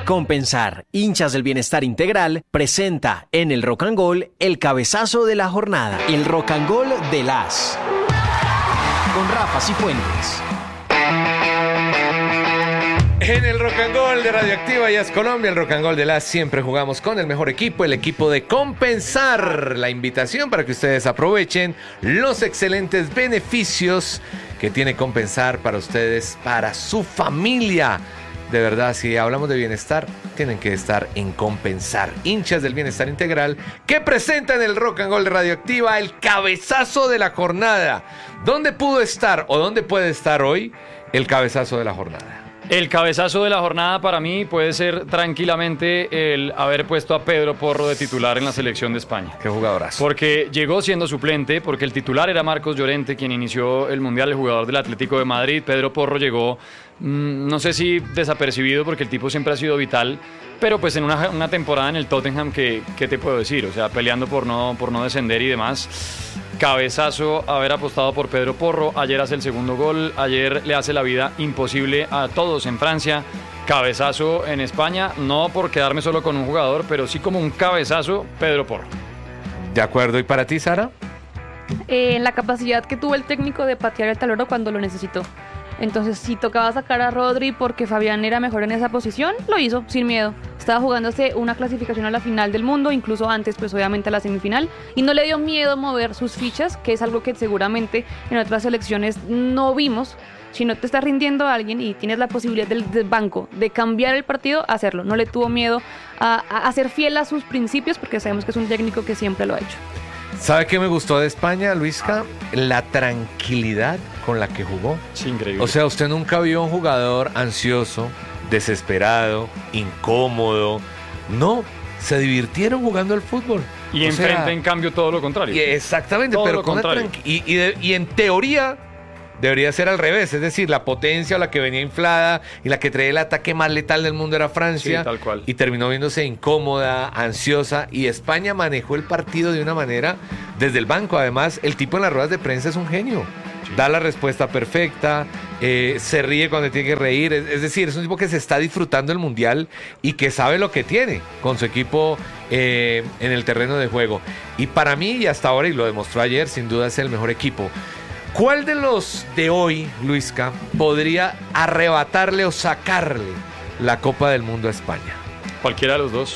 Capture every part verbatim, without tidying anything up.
Compensar, hinchas del bienestar integral, presenta en el Rock and Gold el cabezazo de la jornada, el Rock and Gold de las, con Rafa Cifuentes. En el Rock and Gold de Radioactiva Jazz Colombia, el Rock and Gold de las, siempre jugamos con el mejor equipo, el equipo de Compensar. La invitación para que ustedes aprovechen los excelentes beneficios que tiene Compensar para ustedes, para su familia. De verdad, si hablamos de bienestar, tienen que estar en Compensar. Hinchas del bienestar integral que presentan el Rock and Gold de Radioactiva, el cabezazo de la jornada. ¿Dónde pudo estar o dónde puede estar hoy el cabezazo de la jornada? El cabezazo de la jornada para mí puede ser tranquilamente el haber puesto a Pedro Porro de titular en la selección de España. Qué jugadorazo. Porque llegó siendo suplente, porque el titular era Marcos Llorente, quien inició el Mundial, el jugador del Atlético de Madrid. Pedro Porro llegó, mmm, no sé si desapercibido, porque el tipo siempre ha sido vital, pero pues en una, una temporada en el Tottenham, que, ¿qué te puedo decir? O sea, peleando por no, por no descender y demás. Cabezazo haber apostado por Pedro Porro. Ayer hace el segundo gol, ayer le hace la vida imposible a todos en Francia. Cabezazo en España, no por quedarme solo con un jugador, pero sí como un cabezazo Pedro Porro. De acuerdo. ¿Y para ti, Sara? Eh, la capacidad que tuvo el técnico de patear el tablero cuando lo necesitó. Entonces, si tocaba sacar a Rodri porque Fabián era mejor en esa posición, lo hizo sin miedo. Estaba jugándose una clasificación a la final del mundo, incluso antes, pues obviamente a la semifinal, y no le dio miedo mover sus fichas, que es algo que seguramente en otras selecciones no vimos. Si no te está rindiendo a alguien y tienes la posibilidad del, del banco de cambiar el partido, hacerlo. No le tuvo miedo a, a, a ser fiel a sus principios, porque sabemos que es un técnico que siempre lo ha hecho. ¿Sabe qué me gustó de España, Luisca? La tranquilidad con la que jugó. Sí, increíble. O sea, usted nunca vio un jugador ansioso, desesperado, incómodo. No, se divirtieron jugando al fútbol. Y enfrente, en cambio, todo lo contrario. Y exactamente, todo pero lo con contrario. Tranqu- y, y, de, y en teoría debería ser al revés, es decir, la potencia o la que venía inflada y la que traía el ataque más letal del mundo era Francia. Sí, tal cual. Y terminó viéndose incómoda, ansiosa, y España manejó el partido de una manera desde el banco. Además, el tipo en las ruedas de prensa es un genio. Sí. Da la respuesta perfecta, eh, se ríe cuando tiene que reír, es, es decir, es un tipo que se está disfrutando el Mundial y que sabe lo que tiene con su equipo eh, en el terreno de juego. Y para mí, y hasta ahora, y lo demostró ayer, sin duda es el mejor equipo. ¿Cuál de los de hoy, Luisca, podría arrebatarle o sacarle la Copa del Mundo a España? Cualquiera de los dos.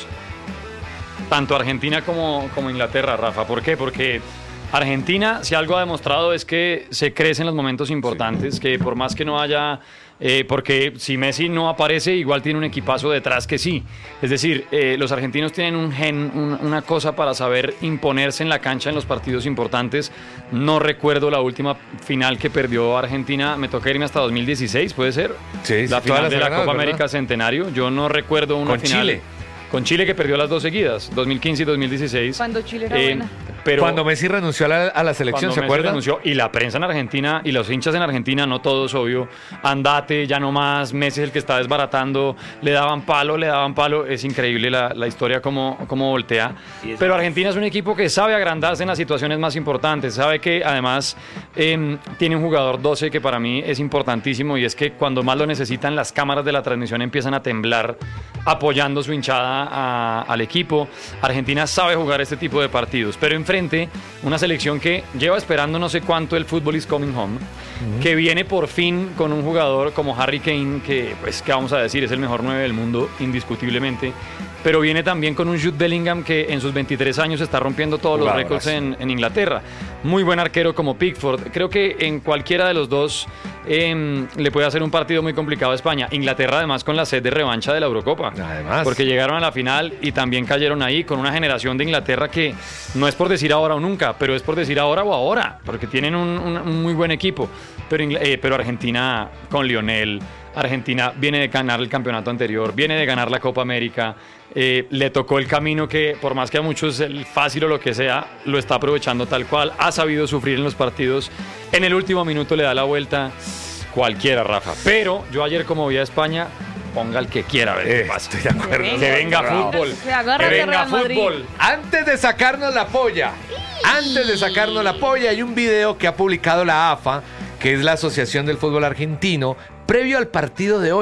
Tanto Argentina como, como Inglaterra, Rafa. ¿Por qué? Porque Argentina, si algo ha demostrado, es que se crece en los momentos importantes, sí. Que por más que no haya... Eh, porque si Messi no aparece, igual tiene un equipazo detrás que sí. Es decir, eh, los argentinos tienen un gen, un, una cosa para saber imponerse en la cancha en los partidos importantes. No recuerdo la última final que perdió Argentina, me toca irme hasta dos mil dieciséis, ¿puede ser? Sí, la sí, final de la ganado, Copa ¿verdad? América Centenario. Yo no recuerdo una con final. Chile. Con Chile, que perdió las dos seguidas, dos mil quince y dos mil dieciséis. Cuando Chile era eh, buena. Pero cuando Messi renunció a la, a la selección, ¿se acuerda? Renunció, y la prensa en Argentina y los hinchas en Argentina, no todos, obvio, andate, ya no más, Messi es el que está desbaratando, le daban palo, le daban palo, es increíble la, la historia como, como voltea. Pero Argentina es un equipo que sabe agrandarse en las situaciones más importantes, sabe que además eh, tiene un jugador doce que para mí es importantísimo, y es que cuando más lo necesitan, las cámaras de la transmisión empiezan a temblar apoyando su hinchada a, al equipo. Argentina sabe jugar este tipo de partidos, pero enfrente una selección que lleva esperando no sé cuánto el fútbol is coming home, uh-huh. Que viene por fin con un jugador como Harry Kane, que pues qué vamos a decir, es el mejor nueve del mundo indiscutiblemente, pero viene también con un Jude Bellingham que en sus veintitrés años está rompiendo todos los récords en, en Inglaterra. Muy buen arquero como Pickford. Creo que en cualquiera de los dos eh, le puede hacer un partido muy complicado a España. Inglaterra además con la sed de revancha de la Eurocopa. Además. Porque llegaron a la final y también cayeron ahí con una generación de Inglaterra que no es por decir ahora o nunca, pero es por decir ahora o ahora, porque tienen un, un, un muy buen equipo. Pero, eh, pero Argentina con Lionel, Argentina viene de ganar el campeonato anterior, viene de ganar la Copa América, eh, le tocó el camino que por más que a muchos es fácil o lo que sea, lo está aprovechando tal cual, ha sabido sufrir en los partidos, en el último minuto le da la vuelta, cualquiera, Rafa. Pero yo ayer, como vi a España, ponga el que quiera, a ver eh, qué pasa. Estoy de acuerdo. Que venga fútbol, que venga fútbol. Antes de sacarnos la polla, antes de sacarnos la polla, hay un video que ha publicado la A F A, que es la Asociación del Fútbol Argentino, previo al partido de hoy.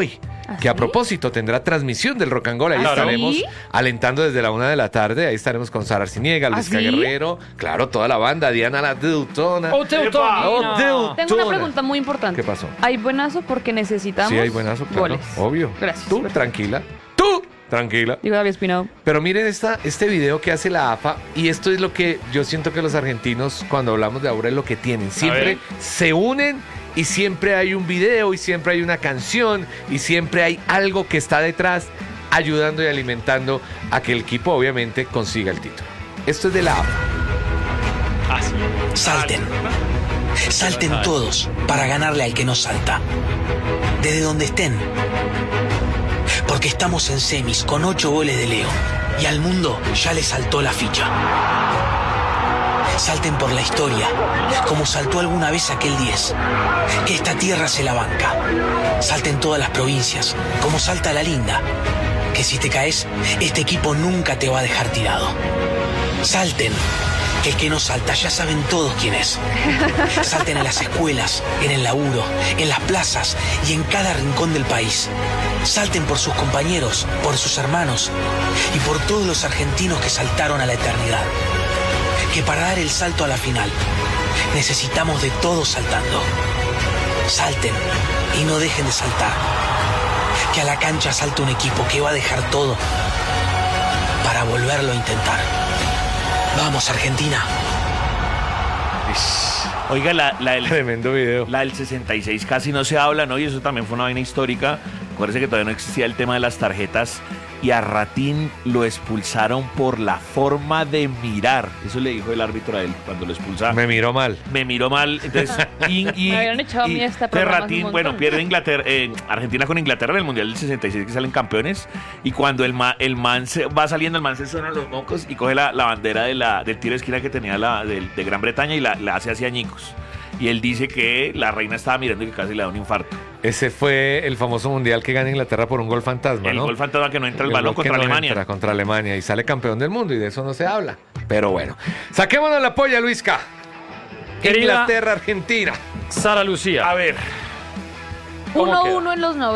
¿Ah, que a sí? propósito tendrá transmisión del Rock and Roll. Ahí ¿Ah, estaremos sí? alentando desde la una de la tarde. Ahí estaremos con Sara Arciniega, ¿Ah, Luisca sí? Guerrero, claro, toda la banda, Diana la Deutona. ¡Oh, Teutona! ¡Oh, Teutona! Tengo una pregunta muy importante. ¿Qué pasó? ¿Hay buenazo porque necesitamos Sí, hay buenazo, claro. goles? Obvio. Gracias. Tú, perfecto. tranquila. Tú, tranquila. Digo David Espinado. Pero miren esta, este video que hace la A F A, y esto es lo que yo siento que los argentinos, cuando hablamos de ahora, es lo que tienen. Siempre ver. se unen y siempre hay un video y siempre hay una canción y siempre hay algo que está detrás ayudando y alimentando a que el equipo obviamente consiga el título. Esto es de la A F A. Así. Salten. Salten todos para ganarle al que no salta. Desde donde estén. Porque estamos en semis con ocho goles de Leo. Y al mundo ya le saltó la ficha. Salten por la historia, como saltó alguna vez aquel diez. Que esta tierra se la banca. Salten todas las provincias, como salta la linda. Que si te caes, este equipo nunca te va a dejar tirado. Salten, que el que no salta ya saben todos quién es. Salten en las escuelas, en el laburo, en las plazas y en cada rincón del país. Salten por sus compañeros, por sus hermanos y por todos los argentinos que saltaron a la eternidad. Que para dar el salto a la final necesitamos de todos saltando. Salten y no dejen de saltar. Que a la cancha salte un equipo que va a dejar todo para volverlo a intentar. Vamos, Argentina. Oiga, la, la, del, Tremendo video. la del sesenta y seis casi no se habla, ¿no? Y eso también fue una vaina histórica. Acuérdense que todavía no existía el tema de las tarjetas y a Ratín lo expulsaron por la forma de mirar. Eso le dijo el árbitro a él cuando lo expulsaron. Me miró mal. Me miró mal. Entonces, y, y, Me habían echado a mí y- este entonces programa hace un Ratín, montón. bueno, pierde Inglaterra, eh, Argentina con Inglaterra en el Mundial del sesenta y seis que salen campeones. Y cuando el, ma, el man se, va saliendo, el man se suena los mocos y coge la, la bandera de la, del tiro de esquina que tenía la, del- de, Gran Bretaña y la, la hace así añicos. Y él dice que la reina estaba mirando y que casi le da un infarto. Ese fue el famoso mundial que gana Inglaterra por un gol fantasma, El ¿no? gol fantasma que no entra el, El balón gol que contra no Alemania. entra contra Alemania y sale campeón del mundo y de eso no se habla. Pero bueno, saquémonos la polla, Luisca. Querida- Inglaterra, Argentina. Sara Lucía. A ver. ¿Cómo queda? uno uno en los noventa.